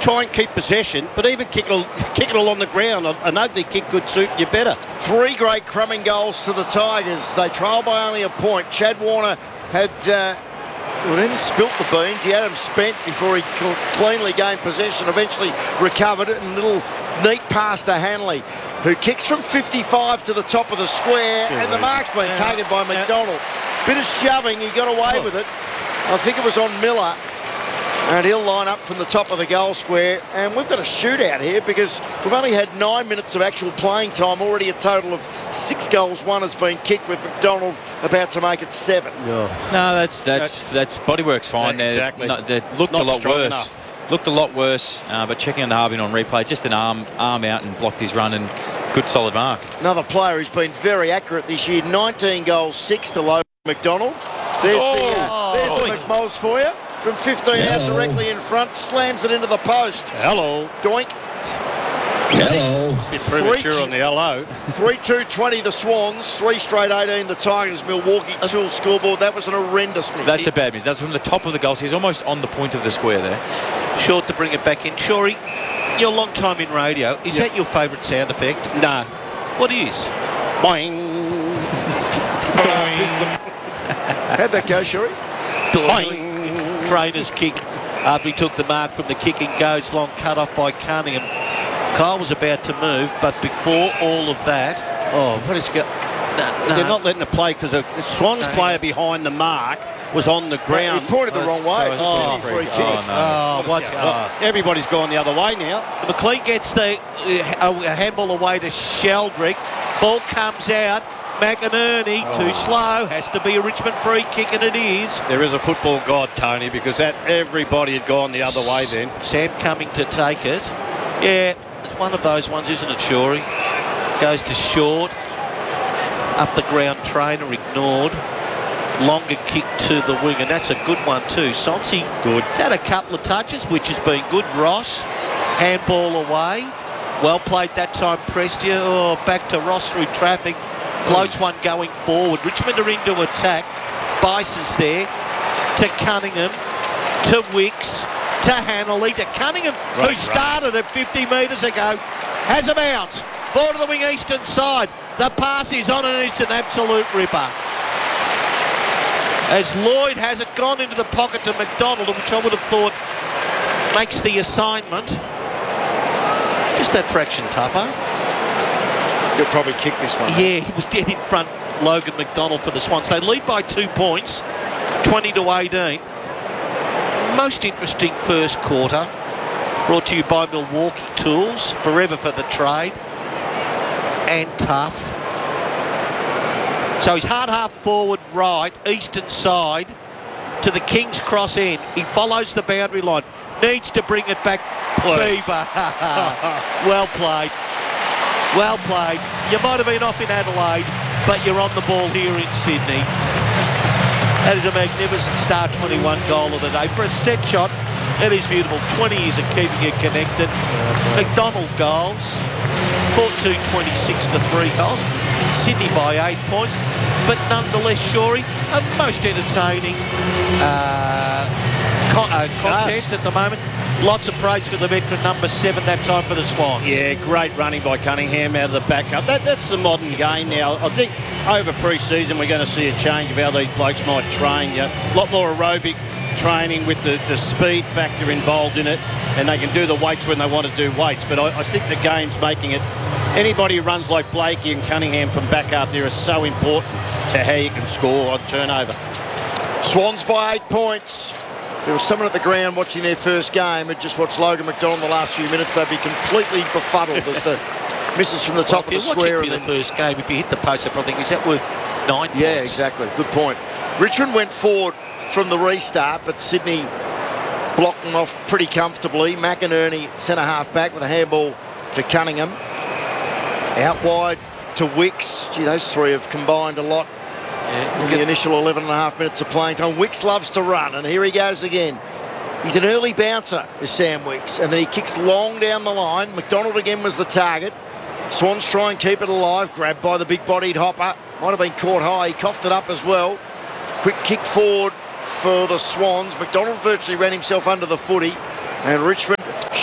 try and keep possession, but even kick it all on the ground. An ugly kick could suit you better. 3 great crumbing goals to the Tigers. They trail by only a point. Chad Warner had then spilt the beans. He had them spent before he cleanly gained possession, eventually recovered it, and a little neat pass to Hanley, who kicks from 55 to the top of the square, and the mark's been taken by McDonald. Bit of shoving, he got away with it. I think it was on Miller, and he'll line up from the top of the goal square. And we've got a shootout here because we've only had 9 minutes of actual playing time. Already a total of 6 goals. 1 has been kicked, with McDonald about to make it 7. No, that's Bodywork's fine. Exactly. That looked Not a lot strong worse. enough. Looked a lot worse, but checking on the Harbin on replay, just an arm out and blocked his run, and good solid mark. Another player who's been very accurate this year. 19 goals, 6 to Logan McDonald. There's the McMulls for you. From 15 out directly in front, slams it into the post. Hello. Doink. Hello. Bit premature on the hello. 3-2-20 the Swans, 3 straight 18 the Tigers. Milwaukee 2 scoreboard. That was an horrendous miss. That's a bad miss. That's from the top of the goals. He's almost on the point of the square there. Short to bring it back in. Shorey, you're a long time in radio. Is that your favourite sound effect? No. What is? Boing. Boing. How'd that go, Shuri? Boing. Trainer's kick after he took the mark from the kick and goes long, cut off by Cunningham. Kyle was about to move, but before all of that, What is going? They're not letting the play because a Swans player behind the mark was on the ground. He pointed the wrong way. It's a Sydney free kick. Everybody's gone the other way now. McLean gets the handball away to Sheldrick. Ball comes out. McInerney, too slow, has to be a Richmond free kick, and it is. There is a football god, Tony, because everybody had gone the other way then. Sam Cumming to take it. Yeah, it's one of those ones, isn't it, Shorey? Goes to short. Up the ground, Trainer ignored. Longer kick to the wing, and that's a good one too. Sonsi good. Had a couple of touches, which has been good. Ross, handball away. Well played that time, Prestia. Back to Ross through traffic. Floats one going forward. Richmond are into attack. Bice's there to Cunningham, to Wicks, to Hanley, to Cunningham, who started at 50 metres ago. Has a bounce. Ball to the wing eastern side. The pass is on, and it's an absolute ripper. As Lloyd has it gone into the pocket to McDonald, which I would have thought makes the assignment just that fraction tougher. He'll probably kick this one. Yeah, he was dead in front, Logan McDonald, for the Swans. They lead by 2 points, 20-18. Most interesting first quarter. Brought to you by Milwaukee Tools, forever for the trade. And tough. So he's hard half forward right, eastern side, to the King's Cross end. He follows the boundary line. Needs to bring it back. Beaver. Well played. Well played. You might have been off in Adelaide, but you're on the ball here in Sydney. That is a magnificent Star 21 goal of the day. For a set shot, it is beautiful. 20 years of keeping it connected. McDonald goals. 4-2, 26 to 3 goals. Sydney by 8 points. But nonetheless, Shorey, a most entertaining contest at the moment. Lots of praise for the veteran number 7 that time for the Swans. Yeah, great running by Cunningham out of the backup. That's the modern game now. I think over pre-season we're going to see a change of how these blokes might train. A lot more aerobic training with the speed factor involved in it, and they can do the weights when they want to do weights. But I think the game's making it. Anybody who runs like Blakey and Cunningham from back out there is so important to how you can score on turnover. Swans by 8 points. There was someone at the ground watching their first game who just watched Logan McDonald the last few minutes. They'd be completely befuddled as to misses from the top of the square. If you're watching for the first game, if you hit the post, I probably think, is that worth 9 points? Yeah, exactly. Good point. Richmond went forward from the restart, but Sydney blocked them off pretty comfortably. McInerney, centre-half back, with a handball to Cunningham. Out wide to Wicks. Gee, those three have combined a lot. In the initial 11 and a half minutes of playing time. Wicks loves to run, and here he goes again. He's an early bouncer, is Sam Wicks, and then he kicks long down the line. McDonald again was the target. Swans try and keep it alive, grabbed by the big-bodied Hopper. Might have been caught high, he coughed it up as well. Quick kick forward for the Swans. McDonald virtually ran himself under the footy, and Richmond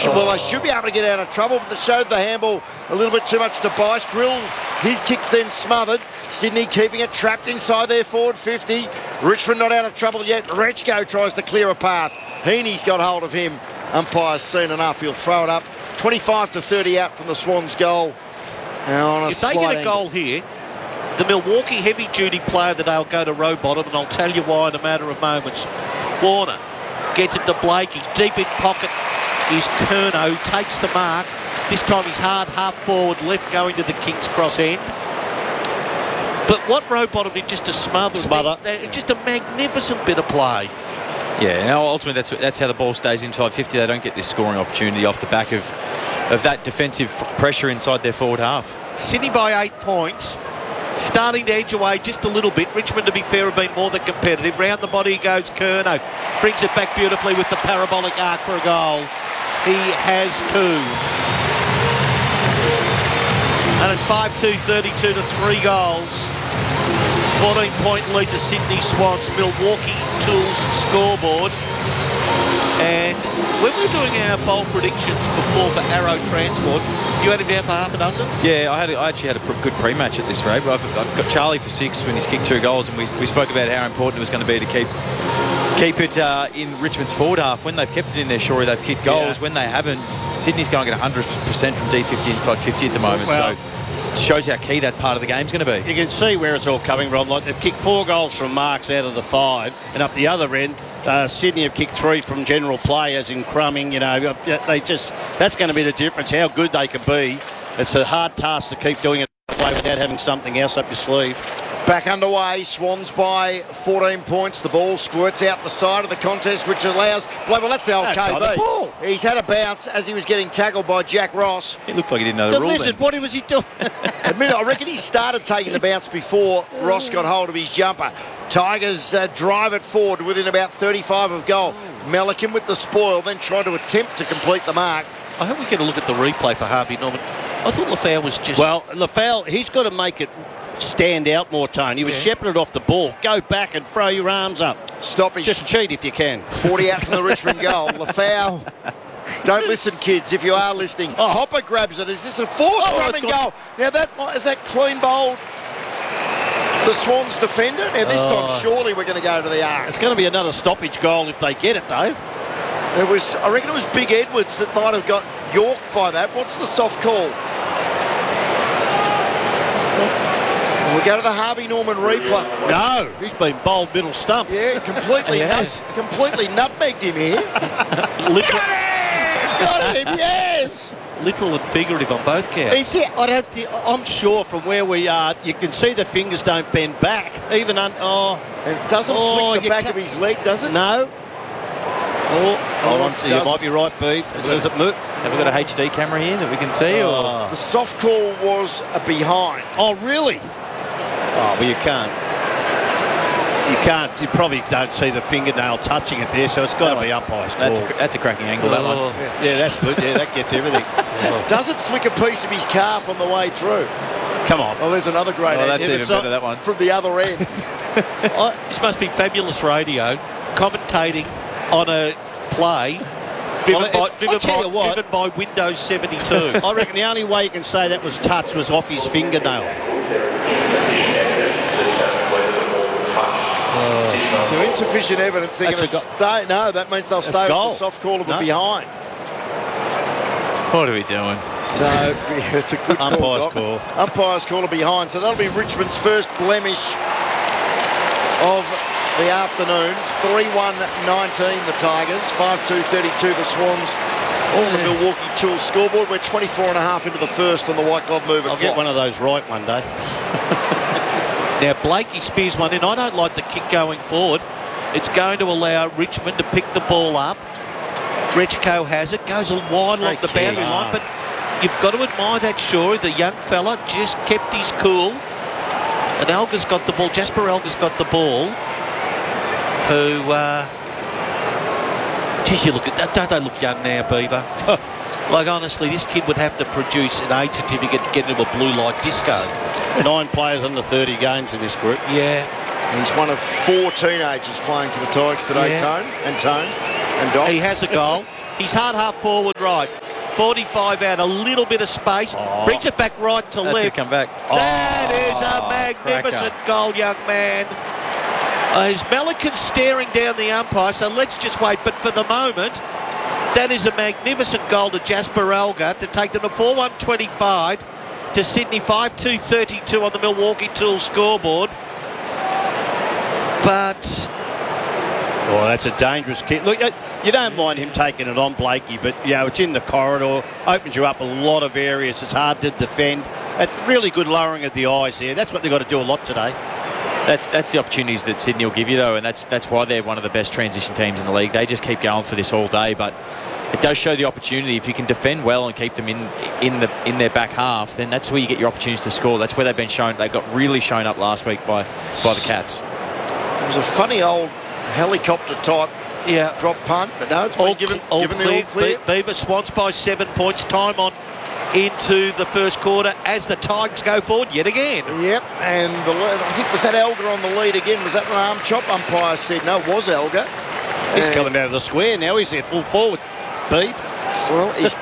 Well, they should be able to get out of trouble, but they showed the handball a little bit too much to Bice. Grill, his kick's then smothered. Sydney keeping it trapped inside their forward 50. Richmond not out of trouble yet. Rechko tries to clear a path. Heaney's got hold of him. Umpire's seen enough. He'll throw it up. 25-30 out from the Swans' goal. Now on a if they get a goal here, the Milwaukee heavy-duty player that they'll go to row bottom, and I'll tell you why in a matter of moments. Warner gets it to Blakey. Deep in pocket is Curnow. Takes the mark. This time he's hard half forward left going to the King's Cross end. But what row bottom did just to smother. Just a magnificent bit of play. Yeah, now ultimately that's how the ball stays inside 50. They don't get this scoring opportunity off the back of that defensive pressure inside their forward half. Sydney by 8 points. Starting to edge away just a little bit. Richmond, to be fair, have been more than competitive. Round the body goes Curnow. Brings it back beautifully with the parabolic arc for a goal. He has 2. And it's 5-2, 32 to 3 goals. 14-point lead to Sydney Swans. Milwaukee Tools scoreboard. And when we're doing our bowl predictions before for Arrow Transport, you had him down for half a dozen? Yeah, I actually had a good pre-match at this rate. I've got Charlie for 6 when he's kicked 2 goals, and we spoke about how important it was going to be to keep it in Richmond's forward half. When they've kept it in there, surely they've kicked goals. When they haven't, Sydney's going at 100% from D50 inside 50 at the moment. Well, so it shows how key that part of the game's going to be. You can see where it's all coming from. Like they've kicked 4 goals from marks out of the 5, and up the other end, Sydney have kicked 3 from general play, as in crumbing. You know, that's going to be the difference. How good they can be. It's a hard task to keep doing it without having something else up your sleeve. Back underway, Swans by 14 points. The ball squirts out the side of the contest, which allows... Well, that's the old KB. He's had a bounce as he was getting tackled by Jack Ross. It looked like he didn't know the rule Lizard, then. what was he doing? I reckon he started taking the bounce before Ross got hold of his jumper. Tigers drive it forward within about 35 of goal. Melican with the spoil, then tried to attempt to complete the mark. I hope we get a look at the replay for Harvey Norman. I thought Lafau was just... Well, Lafau, he's got to make it stand out more, Tone. He was shepherded off the ball. Go back and throw your arms up. Stoppage. Just cheat if you can. 40 out from the Richmond goal. Lafau. Don't listen, kids, if you are listening. Oh, Hopper grabs it. Is this a fourth running goal? Now, is that clean bowled the Swans defender? Now, this time, surely we're going to go to the arc. It's going to be another stoppage goal if they get it, though. I reckon it was Big Edwards that might have got yorked by that. What's the soft call? We go to the Harvey Norman replay. No, he's been bowled middle stump. Yeah, completely nutmegged him here. Got him, yes. Literal and figurative on both counts. I'm sure from where we are, you can see the fingers don't bend back. Even and it doesn't flick the back of his leg, does it? No. You might be right, Beef. Does it move? Have we got a HD camera here that we can see? Or? The soft call was a behind. Oh, really? Oh, well, you can't. You probably don't see the fingernail touching it there, so it's got to be umpire's call. That's a cracking angle, that one. Yeah, that's good. Yeah, that gets everything. Does it flick a piece of his calf on the way through? Come on. Oh, there's another great angle. That's even better, that one. From the other end. This must be fabulous radio, commentating on a play driven by Windows 72. I reckon the only way you can say that was touch was off his fingernail. So insufficient evidence. They're going to stay. No, that means they'll stay with the soft call of a behind. What are we doing? So it's a good umpire's call. Umpire's call of behind. So that'll be Richmond's first blemish of the afternoon. 3-1-19 the Tigers. 5-2-32 the Swans. On the Milwaukee Tools scoreboard. We're 24 and a half into the first on the White Glove Mover I'll get one of those right one day. Now, Blakey spears one in. I don't like the kick going forward. It's going to allow Richmond to pick the ball up. Rechko has it. Goes wide along the boundary line. But you've got to admire that, Shorey. The young fella just kept his cool. And Elgar's got the ball. Jasper Elgar's got the ball. Who... Geez, you look at that. Don't they look young now, Beaver? Like, honestly, this kid would have to produce an age certificate to get into a blue light disco. 9 players under 30 games in this group. Yeah. He's one of 4 teenagers playing for the Tigers today, Tone and Dom. He has a goal. He's hard half forward right. 45 out, a little bit of space. Brings it back right to That's left. come back. That is a magnificent goal, young man. Is Melican staring down the umpire, so let's just wait. But for the moment, that is a magnificent goal to Jasper Elgar to take them to 4-1-25 to Sydney 5-2-32 on the Milwaukee Tools scoreboard. But... Oh, that's a dangerous kick. Look, you don't mind him taking it on, Blakey, but, you know, it's in the corridor, opens you up a lot of areas. It's hard to defend. It's really good lowering of the eyes there. That's what they've got to do a lot today. That's the opportunities that Sydney will give you, though, and that's why they're one of the best transition teams in the league. They just keep going for this all day, but it does show the opportunity. If you can defend well and keep them in their back half, then that's where you get your opportunities to score. That's where they've been shown. They got really shown up last week by the Cats. It was a funny old helicopter type drop punt, but no, it's been given the all clear. Beaver Swans by 7 points. Time on into the first quarter as the Tigers go forward yet again. Yep, and I think, was that Elgar on the lead again? Was that an arm chop? Umpire said no, it was Elgar. He's coming out of the square now. He's there full forward. Beef. Well, he's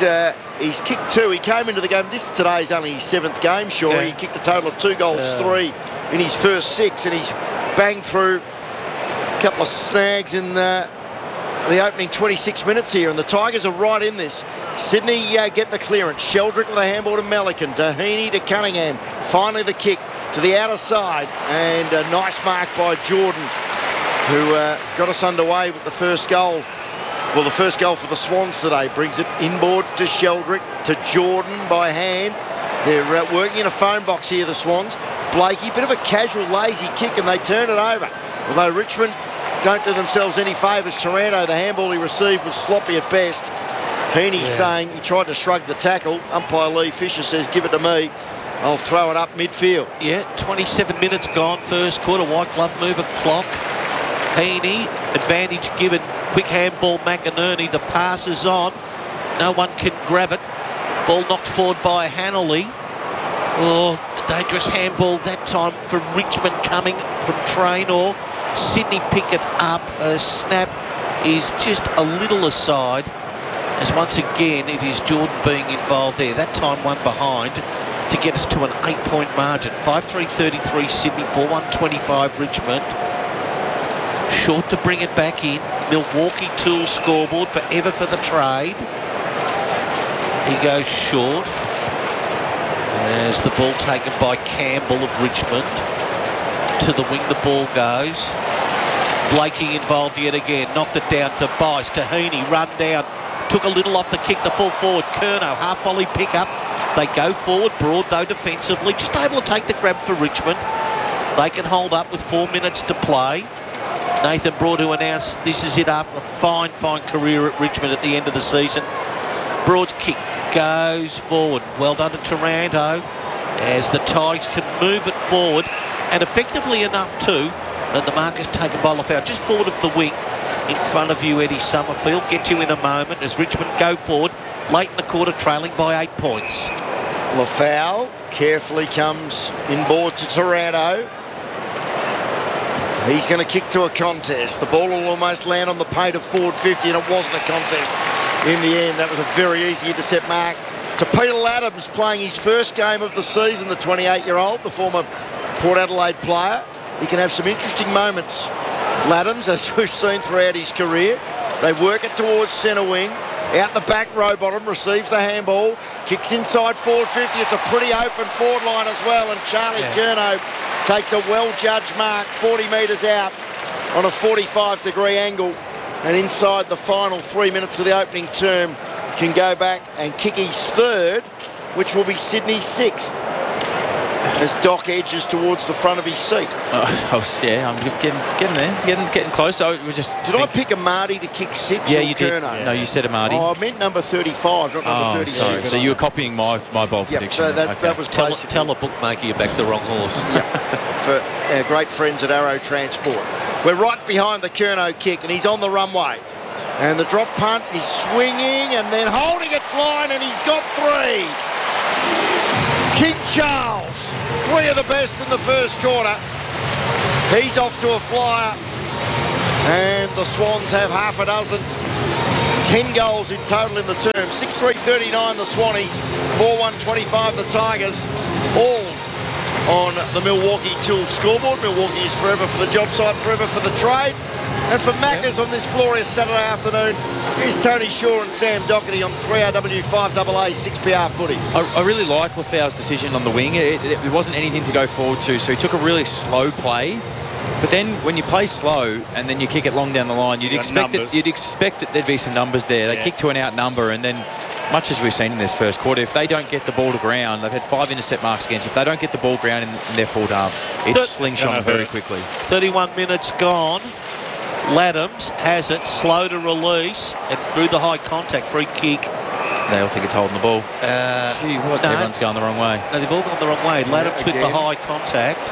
kicked 2. He came into the game. Today's only his 7th game, sure. Yeah. He kicked a total of 2 goals, 3 in his first 6, and he's banged through a couple of snags in the opening 26 minutes here, and the Tigers are right in this. Sydney get the clearance. Sheldrick with a handball to Melican. Doheny to Cunningham. Finally the kick to the outer side, and a nice mark by Jordan, who got us underway with the first goal. Well, the first goal for the Swans today brings it inboard to Sheldrick, to Jordan by hand. They're working in a phone box here, the Swans. Blakey, bit of a casual, lazy kick, and they turn it over. Although Richmond don't do themselves any favours. Taranto, the handball he received was sloppy at best. Heaney saying he tried to shrug the tackle. Umpire Lee Fisher says, give it to me. I'll throw it up midfield. Yeah, 27 minutes gone, first quarter. White glove move of clock. Heaney, advantage given. Quick handball, McInerney. The pass is on. No one can grab it. Ball knocked forward by Hanley. Oh, dangerous handball that time for Richmond coming from Traynor. Sydney pick it up. A snap is just a little aside, as once again it is Jordan being involved there. That time one behind to get us to an 8-point margin. 5-3-33 Sydney, 4-1-25 Richmond. Short to bring it back in. Milwaukee Tools scoreboard forever for the trade. He goes short. There's the ball taken by Campbell of Richmond. To the wing the ball goes. Blakey involved yet again. Knocked it down to Bice. To Heaney. Run down. Took a little off the kick. The full forward. Curnow. Half volley pick up. They go forward. Broad though defensively. Just able to take the grab for Richmond. They can hold up with 4 minutes to play. Nathan Broad, who announced this is it after a fine career at Richmond at the end of the season. Broad's kick goes forward. Well done to Taranto as the Tigers can move it forward, and effectively enough too. And the mark is taken by Lafau just forward of the wing. In front of you, Eddie Summerfield. Get you in a moment as Richmond go forward. Late in the quarter, trailing by 8 points. Lafau carefully comes inboard to Taranto. He's going to kick to a contest. The ball will almost land on the paint of forward 50, and it wasn't a contest in the end. That was a very easy intercept mark to Peter Laddams, playing his first game of the season, the 28-year-old, the former Port Adelaide player. He can have some interesting moments, Laddams, as we've seen throughout his career. They work it towards centre wing. Out the back, Rowbottom receives the handball, kicks inside forward 50. It's a pretty open forward line as well, and Charlie Curnow takes a well-judged mark 40 metres out on a 45-degree angle, and inside the final 3 minutes of the opening term can go back and kick his third, which will be Sydney's 6th, as Doc edges towards the front of his seat. I'm getting there, getting close. Did I pick Amati to kick 6? Yeah, you did. Curnow? No, you said Amati. Oh, I meant number 35, not number 36. Sorry. So you were copying my bold prediction. So that was tell a bookmaker you backed the wrong horse. For our great friends at Arrow Transport. We're right behind the Curnow kick, and he's on the runway. And the drop punt is swinging and then holding its line, and he's got 3. King Charles, 3 of the best in the first quarter. He's off to a flyer, and the Swans have half a dozen 10 goals in total in the term. 6-3-39 the Swannies, 4-1-25 the Tigers. All on the Milwaukee Tools scoreboard. Milwaukee is forever for the job site, forever for the trade. And for Maccas on this glorious Saturday afternoon, here's Tony Shaw and Sam Doherty on 3RW 5AA 6PR footy. I really like Lafau's decision on the wing. It wasn't anything to go forward to, so he took a really slow play. But then when you play slow and then you kick it long down the line, you'd expect that there'd be some numbers there. They kick to an out number, and then, much as we've seen in this first quarter, if they don't get the ball to ground, they've had 5 intercept marks against. If they don't get the ball ground in their forward half, it's slingshot very quickly. 31 minutes gone. Laddams has it, slow to release, and through the high contact, free kick. They all think it's holding the ball. Everyone's going the wrong way. No, they've all gone the wrong way. Laddams with the high contact.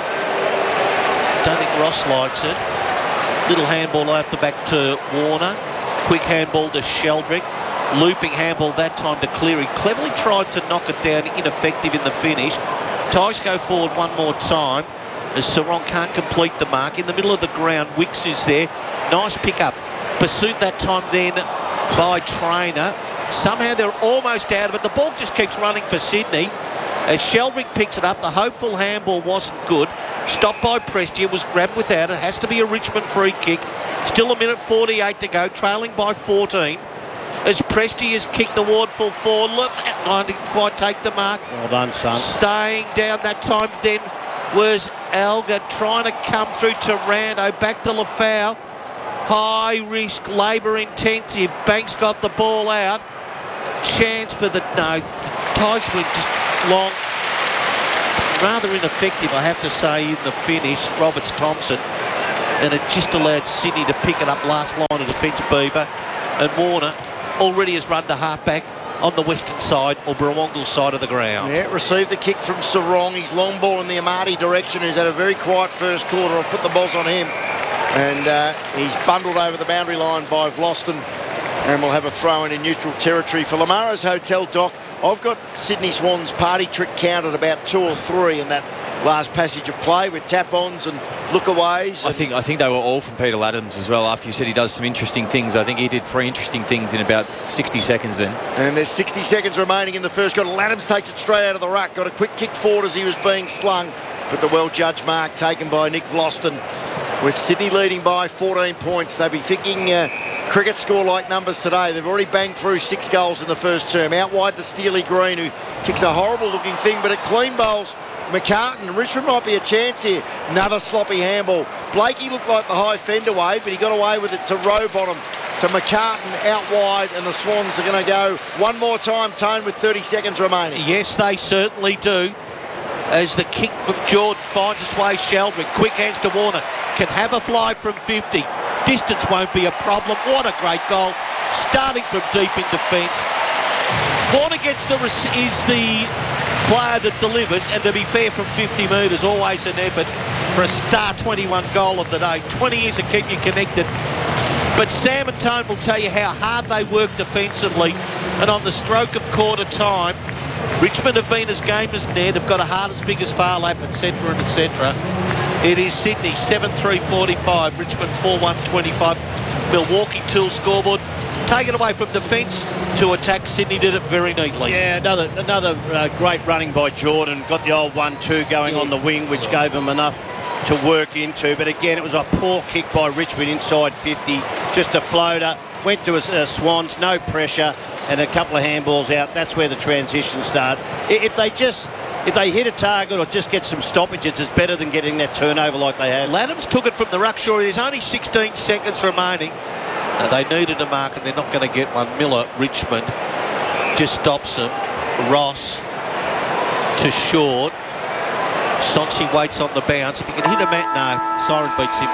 Don't think Ross likes it. Little handball out the back to Warner. Quick handball to Sheldrick. Looping handball that time to Cleary. Cleverly tried to knock it down, ineffective in the finish. Tigers go forward one more time as Sarong can't complete the mark. In the middle of the ground, Wicks is there. Nice pick-up. Pursued that time then by Trainer. Somehow they're almost out of it. The ball just keeps running for Sydney. As Sheldrick picks it up, the hopeful handball wasn't good. Stopped by Prestia, was grabbed without it. Has to be a Richmond free kick. Still 1:48 to go, trailing by 14. As Prestia has kicked the ward full forward. Line didn't quite take the mark. Well done, son. Staying down that time then was Alga trying to come through to Rando. Back to Lafau. High risk, labour intensive. Banks got the ball out. Chance for the... No, Tigers were just long. Rather ineffective, I have to say, in the finish. Roberts Thompson. And it just allowed Sydney to pick it up last line of defence, Beaver. And Warner already has run to halfback on the western side or Burrawongal side of the ground. Yeah, received the kick from Sarong. His long ball in the Amati direction, who's had a very quiet first quarter. I've put the balls on him. And he's bundled over the boundary line by Vloston. And we'll have a throw in neutral territory for Lamaro's Hotel, Doc. I've got Sydney Swans party trick counted about 2 or 3 in that last passage of play with tap-ons and look-aways. I think they were all from Peter Laddams as well. After you said he does some interesting things, I think he did 3 interesting things in about 60 seconds then. And there's 60 seconds remaining in the first quarter. Laddams takes it straight out of the ruck. Got a quick kick forward as he was being slung. But the well-judged mark taken by Nick Vloston. With Sydney leading by 14 points, they'll be thinking cricket score-like numbers today. They've already banged through 6 goals in the first term. Out wide to Steely Green, who kicks a horrible-looking thing, but it clean bowls McCartan. Richmond might be a chance here. Another sloppy handball. Blakey looked like the high fender wave, but he got away with it to Rowbottom, to McCartan out wide, and the Swans are going to go one more time, Tone, with 30 seconds remaining. Yes, they certainly do. As the kick from Jordan finds its way, Sheldrick. Quick hands to Warner. Can have a fly from 50. Distance won't be a problem. What a great goal. Starting from deep in defence. Warner is the player that delivers, and to be fair, from 50 metres, always an effort for a star 21 goal of the day. 20 years to keep you connected. But Sam and Tone will tell you how hard they work defensively, and on the stroke of quarter time, Richmond have been as game as Ned, have got a heart as big as Farlap, etc. and etc. It is Sydney 7-3-45, Richmond 4-1-25. Milwaukee Tools scoreboard. Take it away from defence to attack. Sydney did it very neatly. Yeah, another great running by Jordan. Got the old 1-2 going on the wing, which gave him enough to work into. But again, it was a poor kick by Richmond inside 50. Just a floater. Went to Swans, no pressure, and a couple of handballs out. That's where the transition started. If they hit a target or just get some stoppages, it's better than getting that turnover like they had. Laddams took it from the ruck, sure. There's only 16 seconds remaining. They needed a mark, and they're not going to get one. Miller, Richmond, just stops them. Ross to short. Sonsi waits on the bounce. If he can hit him no. Siren beats him.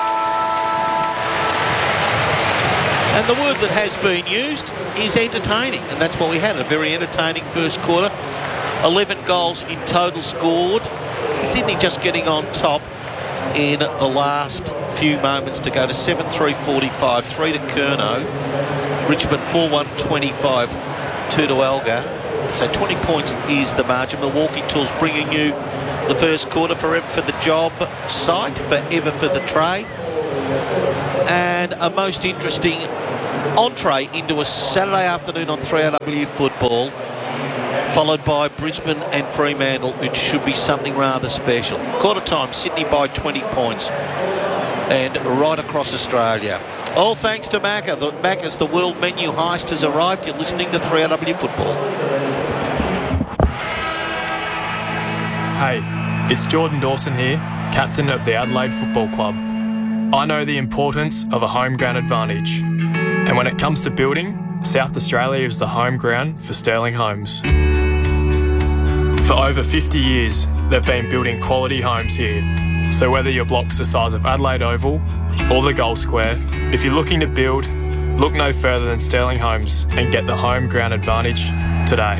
And the word that has been used is entertaining, and that's what we had. A very entertaining first quarter. 11 goals in total scored. Sydney just getting on top in the last few moments to go to 7-3-45. 3 to Curnow. Richmond 4-1-25. 2 to Alga. So 20 points is the margin. Milwaukee Tools bringing you the first quarter. Forever for the job site, forever for the trade. And a most interesting entree into a Saturday afternoon on 3AW football, followed by Brisbane and Fremantle, which should be something rather special. Quarter time, Sydney by 20 points, and right across Australia. All thanks to Macca. Macca's the world menu heist has arrived. You're listening to 3AW football. Hey, it's Jordan Dawson here, captain of the Adelaide Football Club. I know the importance of a home ground advantage. And when it comes to building, South Australia is the home ground for Sterling Homes. For over 50 years, they've been building quality homes here. So whether your block's the size of Adelaide Oval or the Gold Square, if you're looking to build, look no further than Sterling Homes and get the home ground advantage today.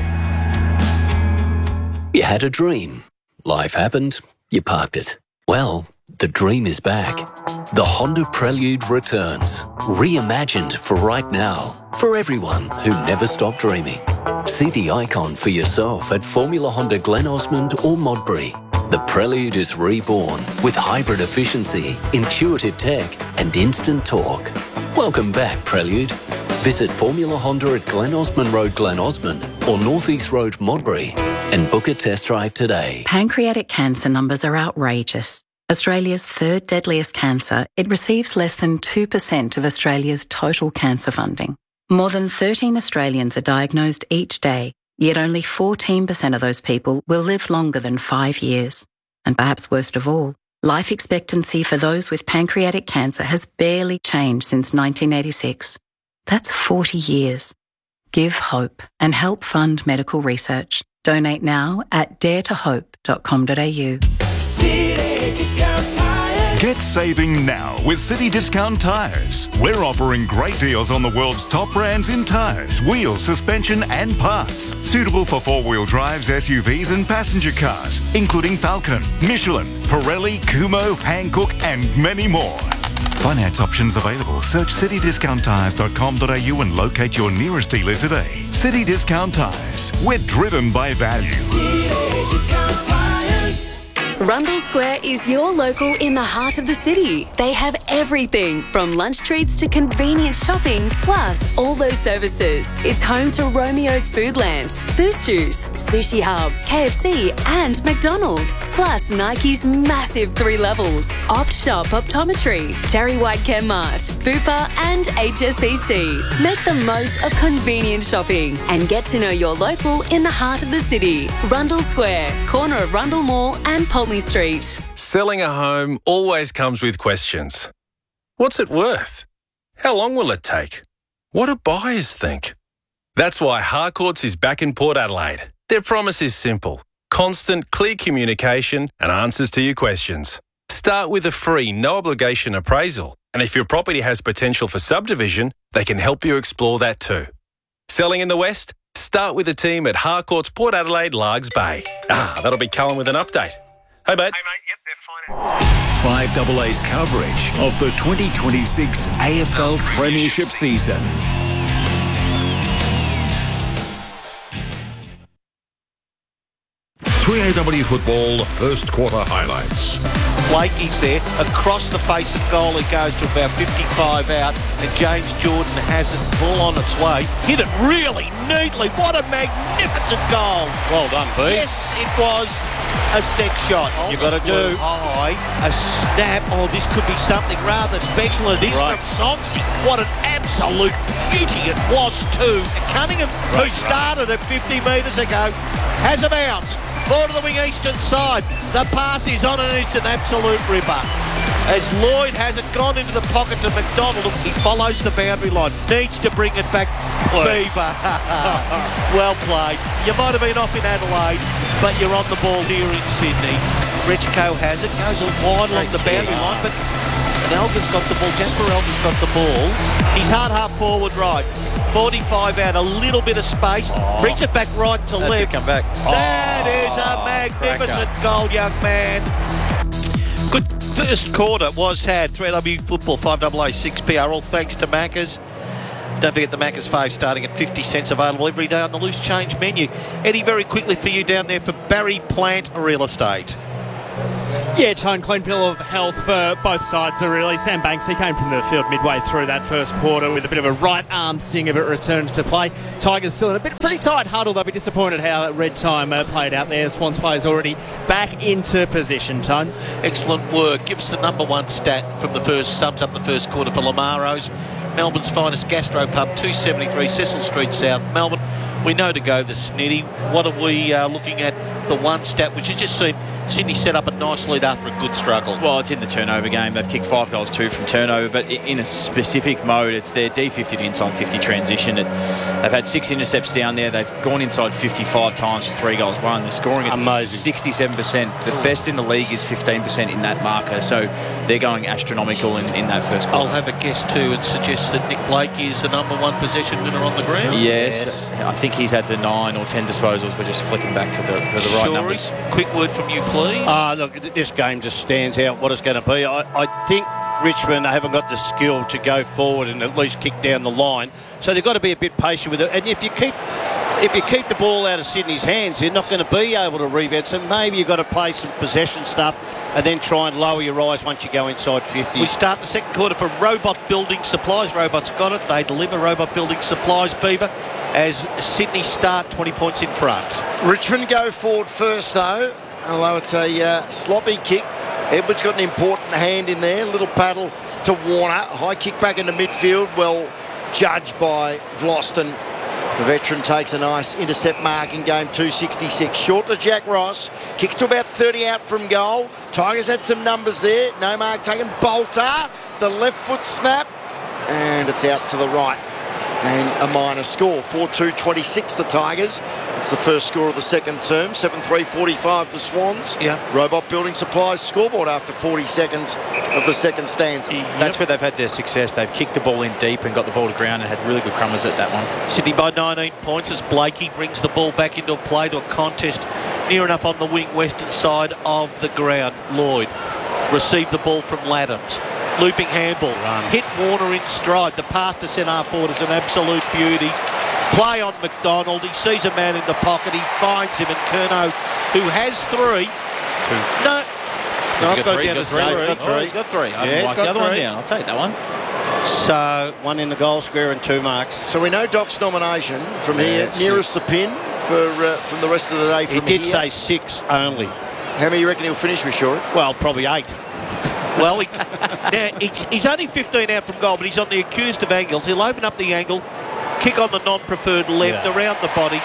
You had a dream. Life happened. You parked it. Well, the dream is back. The Honda Prelude returns. Reimagined for right now. For everyone who never stopped dreaming. See the icon for yourself at Formula Honda Glen Osmond or Modbury. The Prelude is reborn with hybrid efficiency, intuitive tech and instant torque. Welcome back, Prelude. Visit Formula Honda at Glen Osmond Road, Glen Osmond or North East Road, Modbury and book a test drive today. Pancreatic cancer numbers are outrageous. Australia's third deadliest cancer, it receives less than 2% of Australia's total cancer funding. More than 13 Australians are diagnosed each day, yet only 14% of those people will live longer than 5 years. And perhaps worst of all, life expectancy for those with pancreatic cancer has barely changed since 1986. That's 40 years. Give hope and help fund medical research. Donate now at daretohope.com.au. Get saving now with City Discount Tyres. We're offering great deals on the world's top brands in tyres, wheels, suspension and parts. Suitable for four-wheel drives, SUVs and passenger cars, including Falcon, Michelin, Pirelli, Kumho, Hankook and many more. Finance options available. Search citydiscounttyres.com.au and locate your nearest dealer today. City Discount Tyres. We're driven by value. City Discount Tyres. Rundle Square is your local in the heart of the city. They have everything from lunch treats to convenient shopping, plus all those services. It's home to Romeo's Foodland, Boost Juice, Sushi Hub, KFC and McDonald's, plus Nike's massive 3 levels, Opt Shop Optometry, Terry White Chemmart, Bupa and HSBC. Make the most of convenient shopping and get to know your local in the heart of the city. Rundle Square, corner of Rundle Mall and Pulteney Street. Selling a home always comes with questions. What's it worth? How long will it take? What do buyers think? That's why Harcourts is back in Port Adelaide. Their promise is simple. Constant, clear communication and answers to your questions. Start with a free, no-obligation appraisal. And if your property has potential for subdivision, they can help you explore that too. Selling in the West? Start with the team at Harcourts Port Adelaide, Largs Bay. That'll be Cullen with an update. Hey, mate. Yep, they're fine. 5AA's coverage of the 2026 AFL Premiership season. .3AW football first quarter highlights. Blakey's there. Across the face of goal it goes to about 55 out, and James Jordan has it full on its way. Hit it really neatly. What a magnificent goal. Well done, B. Yes, it was a set shot. You've got to do a snap. Oh, this could be something rather special. It is from Sonsi. What an absolute beauty it was too. Cunningham, who started at 50 metres ago, has a bounce. Ball to the wing eastern side. The pass is on and it's an absolute ripper. As Lloyd has it gone into the pocket to McDonald, he follows the boundary line. Needs to bring it back. Beaver. Well played. You might have been off in Adelaide, but you're on the ball here in Sydney. Rechico has it, goes wide along the boundary line, but Elga's got the ball. Jasper Elga's got the ball. He's hard half forward right. 45 out, a little bit of space. Brings it back right to left. Come back. That is a magnificent goal, young man. Good first quarter was had. 3AW football, 5AA 6PR, all thanks to Macca's. Don't forget the Macca's Fave starting at 50 cents, available every day on the loose change menu. Eddie, very quickly for you down there for Barry Plant Real Estate. Yeah, Tone, clean bill of health for both sides, really. Sam Banks, he came from the field midway through that first quarter with a bit of a right arm stinger, but returned to play. Tigers still in a pretty tight huddle. They'll be disappointed how red time played out there. Swans players already back into position, Tone. Excellent work. Give us the number one stat from the first, sums up the first quarter for Lamaro's. Melbourne's finest gastropub, 273 Cecil Street South, Melbourne. We know to go the Snitty. What are we looking at? The one stat, which has just seen Sydney set up a nice lead after a good struggle. Well, it's in the turnover game. They've kicked 5 goals, 2 from turnover, but in a specific mode, it's their D50 to inside 50 transition. They've had 6 intercepts down there. They've gone inside 55 times for 3 goals, 1. They're scoring at 67%. The best in the league is 15% in that marker, so they're going astronomical in that first quarter. I'll have a guess too and suggest that Nick Blake is the number one possession winner on the ground. Yes. I think he's had the 9 or 10 disposals. We're just flicking back to the right numbers. Quick word from you, please. Look, this game just stands out what it's going to be. I think Richmond haven't got the skill to go forward and at least kick down the line, so they've got to be a bit patient with it. And if you keep the ball out of Sydney's hands, you're not going to be able to rebound. So maybe you've got to play some possession stuff and then try and lower your eyes once you go inside 50. We start the second quarter for Robot Building Supplies. Robot's got it. They deliver. Robot Building Supplies, Beaver, as Sydney start 20 points in front. Richmond go forward first, though, although it's a sloppy kick. Edwards got an important hand in there. Little paddle to Warner. High kick back into midfield. Well judged by Vlosten. The veteran takes a nice intercept mark in game 266. Short to Jack Ross. Kicks to about 30 out from goal. Tigers had some numbers there. No mark taken. Bolter. The left foot snap. And it's out to the right. And a minor score. 4-2-26 the Tigers. It's the first score of the second term. 7-3-45 the Swans. Yeah. Robot Building Supplies scoreboard after 40 seconds of the second stanza. That's where they've had their success. They've kicked the ball in deep and got the ball to ground and had really good crummers at that one. Sydney by 19 points as Blakey brings the ball back into a play to a contest near enough on the wing western side of the ground. Lloyd received the ball from Laddams. Looping handball. Hit Warner in stride. The pass to centre forward is an absolute beauty. Play on McDonald. He sees a man in the pocket. He finds him, and Curnow, who has 3. 2. No, I've got He's got 3. I haven't marked the other one down. I'll take that one. So 1 in the goal square and 2 marks. So we know Doc's nomination from here, nearest the pin from the rest of the day. He did say 6 only. How many you reckon he'll finish with, Shorey? Well, probably 8. Well, he's only 15 out from goal, but he's on the acutest of angles. He'll open up the angle, kick on the non-preferred left, around the body.